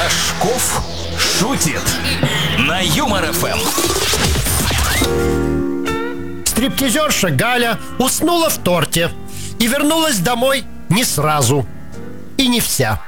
Рожков шутит на Юмор ФМ. Стриптизерша Галя уснула в торте и вернулась домой не сразу. И не вся.